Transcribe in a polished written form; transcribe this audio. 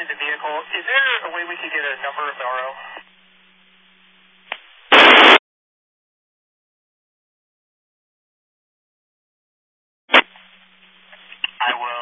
the vehicle. Is there a way we could get a number of the RO? I will